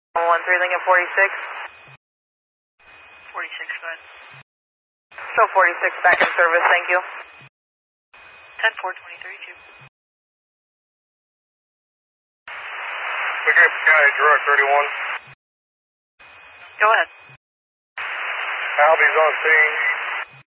13 Lincoln 46. 46, go ahead. Show 46 back in service, thank you. 10-4-20-32. Okay, County Direct 31. Go ahead. Albie's on scene.